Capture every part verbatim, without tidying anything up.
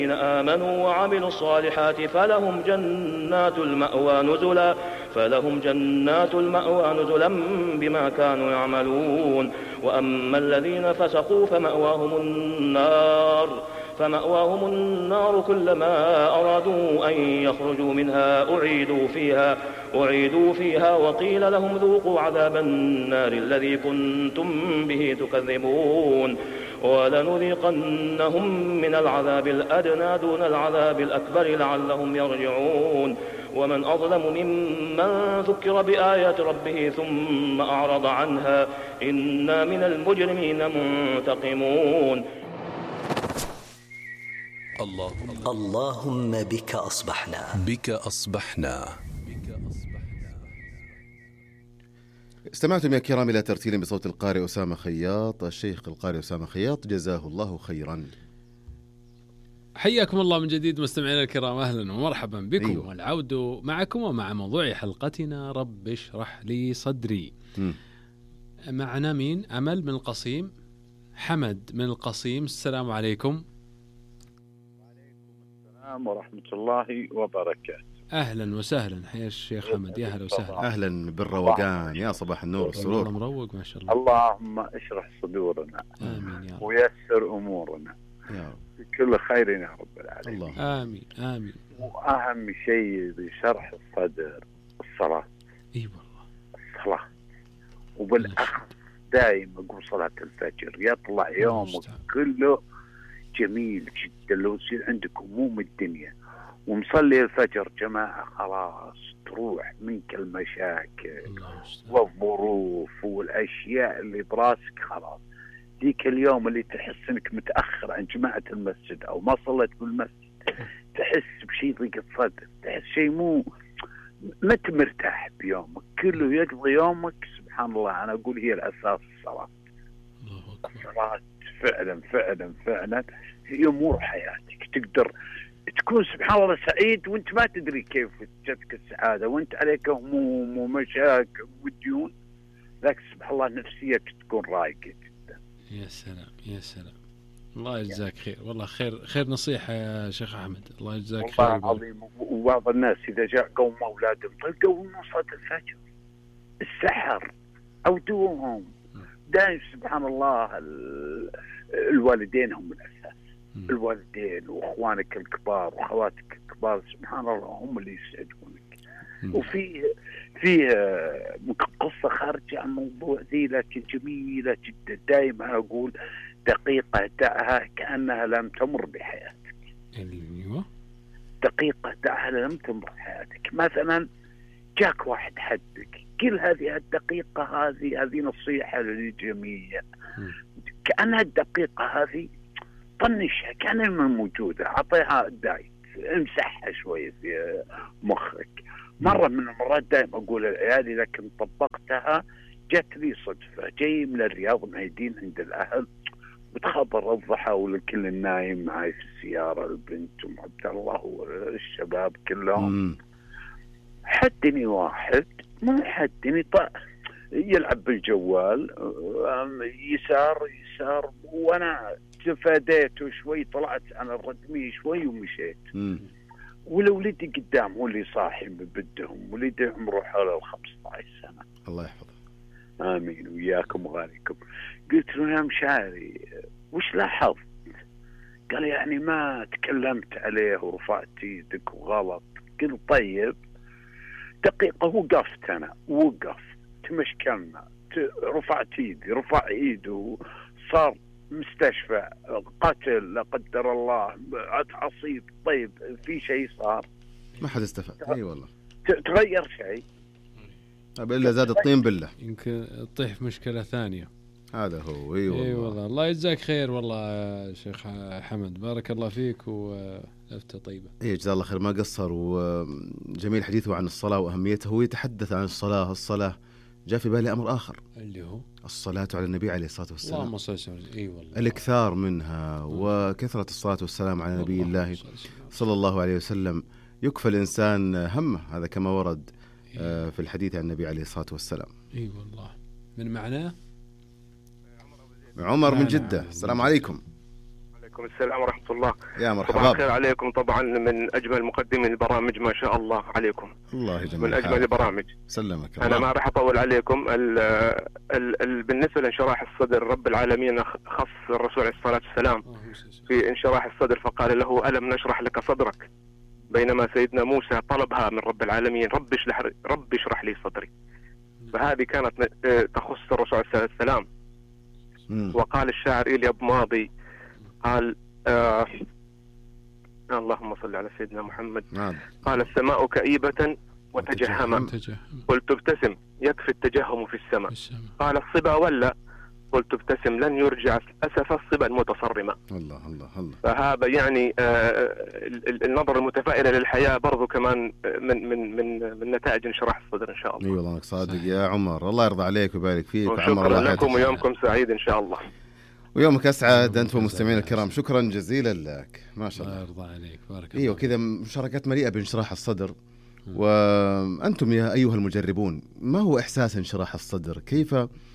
آمنوا وعملوا الصالحات فلهم جنات المأوى نزلا فلهم جنات المأوى نزلا بما كانوا يعملون. وأما الذين فسقوا فمأواهم النار فمأواهم النار كلما أرادوا أن يخرجوا منها أعيدوا فيها أعيدوا فيها وقيل لهم ذوقوا عذاب النار الذي كنتم به تكذبون. ولنذيقنهم من العذاب الأدنى دون العذاب الأكبر لعلهم يرجعون. ومن أظلم ممن ذكر بآيات ربه ثم أعرض عنها إنا من المجرمين منتقمون. اللهم, اللهم بك أصبحنا بك أصبحنا. استمعتم يا كرام إلى ترتيل بصوت القارئ أسامة خياط. الشيخ القارئ أسامة خياط جزاه الله خيرا. حياكم الله من جديد مستمعينا الكرام، أهلا ومرحبا بكم. أيوة. والعود معكم ومع موضوع حلقتنا رب اشرح لي صدري. م. معنا مين؟ أمل من القصيم، حمد من القصيم. السلام عليكم. السلام ورحمة الله وبركاته. أهلا وسهلا، حيا الشيخ حمد، يا أهلا وسهلا. أهلا بالروقان، يا صباح النور والسرور. الله مروق ما شاء الله. اللهم اشرح صدورنا آمين يا رب، ويسر أمورنا يا بكل خير يا رب العالمين. الله. آمين آمين. وأهم شيء بشرح الصدر الصلاة. إي والله الصلاة، وبالأخص دائما أقول صلاة الفجر يطلع يومك كله جميل جدا. لو يصير عندك هموم الدنيا ومصلي الفجر جماعة خلاص تروح منك المشاكل والظروف والأشياء اللي براسك. خلاص ذيك اليوم اللي تحس انك متأخر عن جماعة المسجد أو ما صليت بالمسجد تحس بشيء ضيق صدر، تحس شيء مو ما مرتاح بيومك كله. يقضي يومك سبحان الله. أنا أقول هي الأساس الصلاة. الصلاة فعلا فعلا فعلا هي أمور حياتك. تقدر تكون سبحان الله سعيد وانت ما تدري كيف جتك السعادة، وانت عليك هموم ومشاكل وديون، لكن سبحان الله نفسيتك تكون رايقة جدا. يا سلام يا سلام، الله يجزاك خير. والله خير خير نصيحة يا شيخ أحمد، الله يجزاك خير. والله العظيم. وبعض الناس إذا جاء قوم أولادهم طلقوا من صلاة الفجر السحر أو دوهم دائما سبحان الله. الوالدين هم الأساس، الوالدين وإخوانك الكبار وأخواتك الكبار سبحان الله هم اللي يسعدونك. وفي في قصة خارجة عن موضوع ذي لكن جميلة جدا. دائما أقول دقيقة دعها كأنها لم تمر بحياتك. أيوة. دقيقة دعها لم تمر بحياتك. مثلا جاك واحد حدك، قل هذه الدقيقة هذه هذه نصيحة للجميع. كأنها الدقيقة هذه طنشها كأنها من موجودة، أعطيها دايت، امسحها شوية في مخك. مرة من المرات دائما أقول لعيالي لكن طبقتها. جت لي صدفة جاي من الرياض معيدين عند الأهل، بتخبر الضحى والكل النايم معي في السيارة، البنت وعبد الله والشباب كلهم. حدني واحد مو حدني طا يلعب بالجوال يسار يسار، وأنا تفاديته شوي، طلعت على الردمية شوي ومشيت. مم. ولولدي قدام هو اللي صاحي بدهم، ولدي عمره حوالي الخمسة عشر سنة. الله يحفظه. آمين وياكم وغاليكم. قلت له يا مشاري وش لاحظت؟ قال يعني ما تكلمت عليه ورفعت يدك وغلط. قلت طيب دقيقة وقفت أنا، وقف تمشكلنا، رفعت ايدي، رفع ايده، صار مستشفى، قتل لا قدر الله، عصيب. طيب في شيء صار؟ ما حد استفاد. اي والله تغير شيء؟ طيب الا زاد الطين بالله، يمكن تطيح في مشكلة ثانية. هذا هو. اي والله. اي والله. الله يجزاك خير والله يا شيخ حمد، بارك الله فيك ولفتة طيبة. اي جزاه الله خير، ما قصر. وجميل حديثه عن الصلاة وأهميتها. هو يتحدث عن الصلاة الصلاة جاء في بالي أمر آخر اللي هو الصلاة على النبي عليه الصلاة والسلام. اللهم صل وسلم. اي والله الإكثار منها وكثرة الصلاة والسلام على نبي الله صلى الله عليه وسلم يكفى الإنسان همه. هذا كما ورد في الحديث عن النبي عليه الصلاة والسلام. اي والله. من معناه عمر من جدة. السلام عليكم. عليكم وعليكم السلام ورحمة الله. يا مرحبا. صباح الخير عليكم، طبعا من أجمل مقدمين البرامج ما شاء الله عليكم. الله يجمل من أجمل البرامج. سلمك. أنا ما راح أطول عليكم. ال ال ال بالنسبة لانشراح الصدر، رب العالمين خص الرسول عليه الصلاة والسلام في انشراح الصدر فقال له ألم نشرح لك صدرك، بينما سيدنا موسى طلبها من رب العالمين رب اشرح رب اشرح لي صدري. فهذه كانت تخص الرسول عليه الصلاة والسلام. وقال الشاعر إيليا بماضي قال آه اللهم صل على سيدنا محمد. نعم. قال السماء كئيبة وتجهمت، قلت ابتسم يكفي التجهم في السماء. قال الصبا ولا، قلت ابتسم لن يرجع أسف الصبا المتصرمة. الله الله الله. فهذا يعني آه النظر المتفائلة للحياة برضو كمان من من من من نتائج انشراح الصدر إن شاء الله. اي والله انك صادق يا عمر، الله يرضى عليك ويبارك فيك. شكرا لكم ويومكم سعيد إن شاء الله. ويومك أسعد أنت والمستمعين الكرام. شكرا جزيلا لك. ما شاء الله. الله يرضى عليك. بارك الله. ايوه كذا مشاركات مليئة بانشراح الصدر. وأنتم يا أيها المجربون، ما هو إحساس انشراح الصدر؟ كيف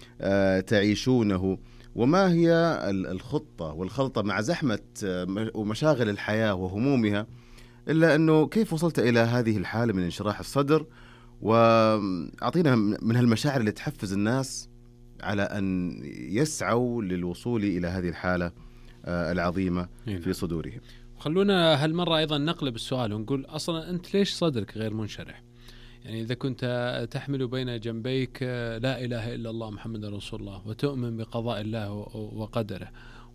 تعيشونه؟ وما هي الخطة والخلطة مع زحمة ومشاغل الحياة وهمومها، إلا أنه كيف وصلت إلى هذه الحالة من انشراح الصدر؟ وأعطينا من هالمشاعر اللي تحفز الناس على أن يسعوا للوصول إلى هذه الحالة العظيمة في صدورهم. خلونا هالمرة أيضا نقلب السؤال ونقول أصلا أنت ليش صدرك غير منشرح؟ يعني إذا كنت تحمل بين جنبيك لا إله إلا الله محمد رسول الله، وتؤمن بقضاء الله وقدره،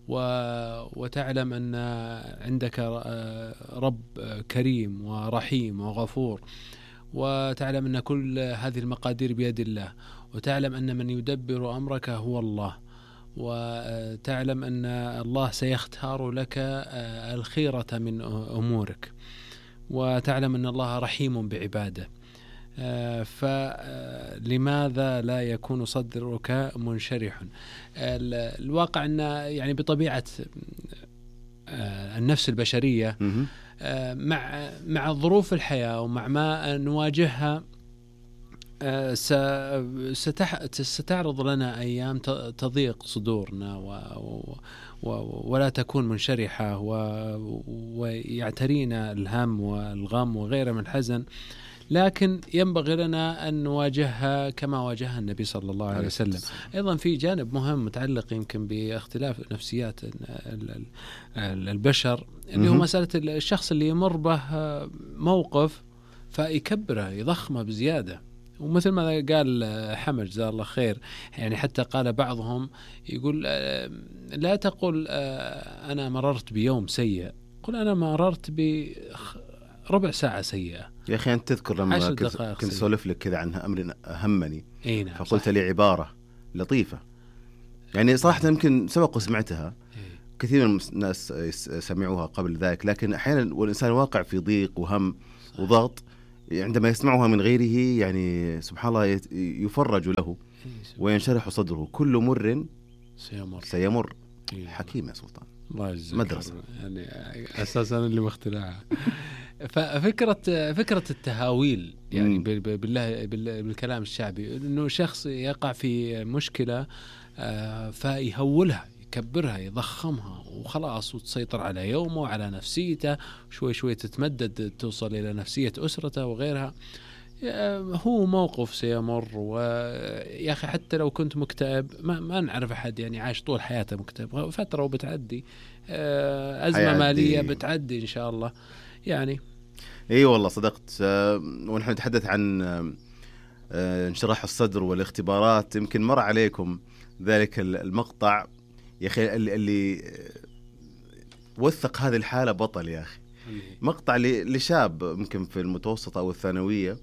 وتعلم أن عندك رب كريم ورحيم وغفور، وتعلم أن كل هذه المقادير بيد الله، وتعلم أن من يدبر أمرك هو الله، وتعلم أن الله سيختار لك الخيرة من أمورك، وتعلم أن الله رحيم بعباده، فلماذا لا يكون صدرك منشرح؟ الواقع أن يعني بطبيعة النفس البشرية مع مع ظروف الحياة ومع ما نواجهها ستعرض لنا أيام تضيق صدورنا ولا تكون منشرحة، ويعترينا الهم والغم وغيره من الحزن، لكن ينبغي لنا أن نواجهها كما واجهها النبي صلى الله عليه وسلم. أيضا في جانب مهم متعلق يمكن باختلاف نفسيات البشر، اللي هو مسألة الشخص اللي يمر به موقف فيكبره يضخمه بزيادة. ومثل ما قال حمد جزاه الله خير، يعني حتى قال بعضهم يقول لا تقل أنا مررت بيوم سيء، قل أنا مررت بربع ساعة سيئة. يا أخي أنت تذكر لما كنت سولف لك كذا عن أمر أهمني، نعم فقلت لي عبارة لطيفة، يعني صراحة يمكن سبق وسمعتها، كثير من الناس سمعوها قبل ذلك، لكن أحيانا والإنسان واقع في ضيق وهم وضغط، عندما يسمعها من غيره يعني سبحان الله يفرج له وينشرح صدره. كل مر سيمر, سيمر. حكيم يا سلطان، الله يجزاك مدرسة يعني أساسا اللي مخترعها. ففكرة فكرة التهاويل يعني بالله بالكلام الشعبي، إنه شخص يقع في مشكلة فيهولها يكبرها يضخمها وخلاص، وتسيطر على يومه وعلى نفسيته، شوي شوي تتمدد توصل إلى نفسية أسرته وغيرها. هو موقف سيمر، ويا أخي حتى لو كنت مكتئب ما, ما نعرف أحد يعني عايش طول حياته مكتئب، فترة وبتعدي، أزمة مالية بتعدي إن شاء الله يعني. اي والله صدقت. ونحن نتحدث عن انشراح الصدر والاختبارات، يمكن مر عليكم ذلك المقطع يا أخي اللي, اللي وثق هذه الحالة بطل يا أخي. مقطع لشاب يمكن في المتوسطة أو الثانوية،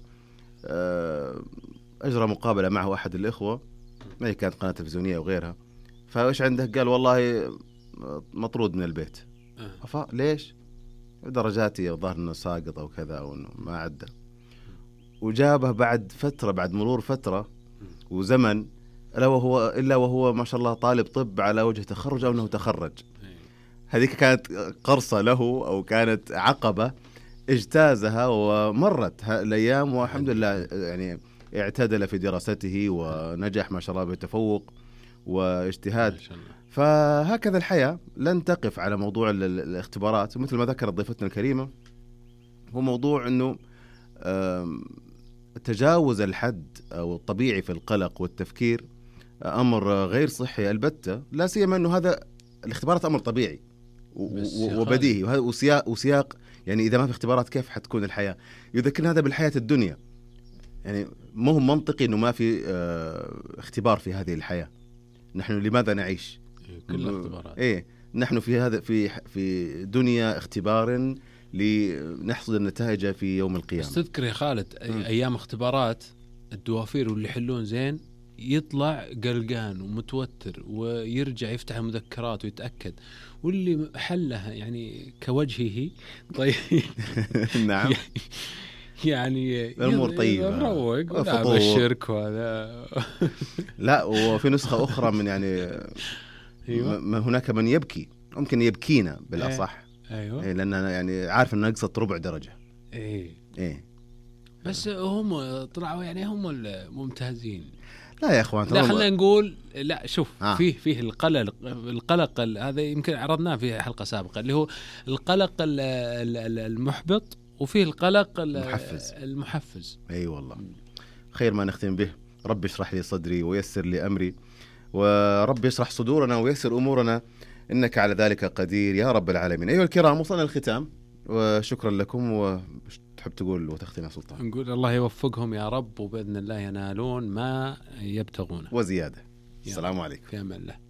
أجرى مقابلة معه أحد الإخوة، ما هي كانت قناة تلفزيونية وغيرها، فإيش عنده؟ قال والله مطرود من البيت. أفا ليش؟ درجاتي الظاهر إنه ساقط أو كذا أو إنه ما عدى. وجابه بعد فترة، بعد مرور فترة وزمن، إلا وهو إلا وهو ما شاء الله طالب طب على وجه تخرج أو أنه تخرج. هذيك كانت قرصة له أو كانت عقبة اجتازها ومرت الأيام، والحمد لله يعني اعتدل في دراسته ونجح ما شاء الله بتفوق واجتهاد. فهكذا الحياة لن تقف على موضوع الاختبارات. ومثل ما ذكرت ضيفتنا الكريمة، هو موضوع أنه تجاوز الحد أو الطبيعي في القلق والتفكير أمر غير صحي البتة، لا سيما أنه هذا الاختبارات أمر طبيعي وبديهي وسياق, وسياق يعني إذا ما في اختبارات كيف حتكون الحياة؟ يذكرنا هذا بالحياة الدنيا، يعني ما هو منطقي أنه ما في اختبار في هذه الحياة. نحن لماذا نعيش؟ كل اختبارات. إيه، نحن في هذا في في دنيا اختبار لنحصد النتائج في يوم القيامة. بس تذكر يا خالد أيام اختبارات الدوافير واللي يحلون زين يطلع قلقان ومتوتر ويرجع يفتح المذكرات ويتأكد، واللي حلها يعني كوجهه طيب نعم يعني الأمور طيبة مروق ولا بالشرك وهذا لا. وفي نسخة أخرى من يعني ما هناك من يبكي، ممكن يبكينا بالأصح. أيوة. إيه، لأننا يعني عارف أن نقصت ربع درجة. إيه. إيه. بس هم طلعوا يعني هم الممتازين. لا يا اخوان، لا خلينا نقول لا شوف آه. فيه فيه القلق القلق هذا يمكن عرضناه في حلقة سابقة، اللي هو القلق المحبط، وفيه القلق المحفز المحفز. اي أيوة والله. خير ما نختم به: رب اشرح لي صدري ويسر لي امري، ورب يشرح صدورنا ويسر امورنا، انك على ذلك قدير يا رب العالمين. ايها الكرام، وصلنا للختام وشكرا لكم. وتحب تقول وتختم يا سلطان؟ نقول الله يوفقهم يا رب، وبإذن الله ينالون ما يبتغونه وزيادة. السلام عليكم. في أمان الله.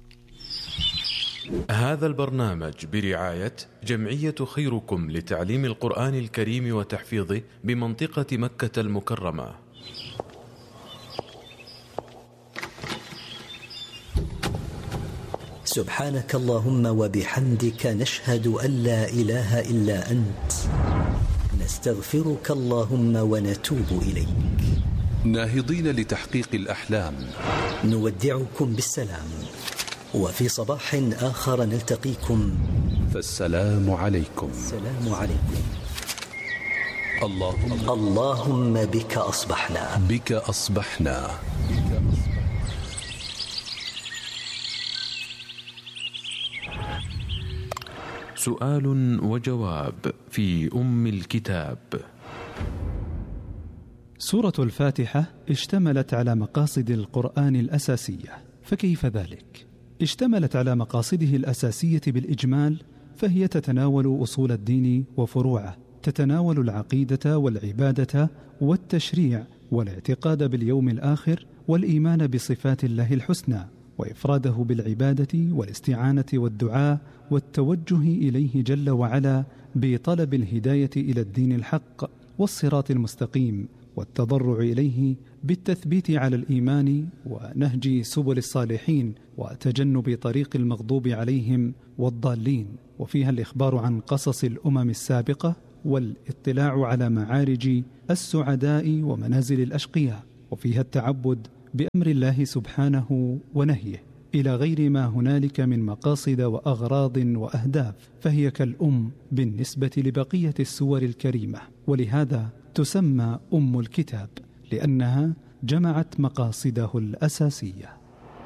هذا البرنامج برعاية جمعية خيركم لتعليم القرآن الكريم وتحفيظه بمنطقة مكة المكرمة. سبحانك اللهم وبحمدك، نشهد أن لا إله إلا أنت، نستغفرك اللهم ونتوب إليك. ناهضين لتحقيق الأحلام، نودعكم بالسلام، وفي صباح آخر نلتقيكم، فالسلام عليكم. السلام عليكم. اللهم اللهم بك أصبحنا بك أصبحنا سؤال وجواب في أم الكتاب. سورة الفاتحة اشتملت على مقاصد القرآن الأساسية، فكيف ذلك؟ اشتملت على مقاصده الأساسية بالإجمال، فهي تتناول أصول الدين وفروعه، تتناول العقيدة والعبادة والتشريع والاعتقاد باليوم الآخر والإيمان بصفات الله الحسنى، وإفراده بالعبادة والاستعانة والدعاء والتوجه إليه جل وعلا بطلب الهداية إلى الدين الحق والصراط المستقيم، والتضرع إليه بالتثبيت على الإيمان ونهج سبل الصالحين وتجنب طريق المغضوب عليهم والضالين. وفيها الإخبار عن قصص الأمم السابقة والاطلاع على معارج السعداء ومنازل الأشقياء، وفيها التعبد بأمر الله سبحانه ونهيه إلى غير ما هنالك من مقاصد وأغراض وأهداف، فهي كالأم بالنسبة لبقية السور الكريمة، ولهذا تسمى أم الكتاب لأنها جمعت مقاصده الأساسية.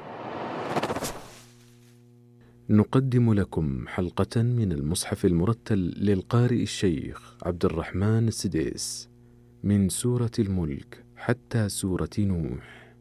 نقدم لكم حلقة من المصحف المرتل للقارئ الشيخ عبد الرحمن السديس من سورة الملك حتى سورة نوح.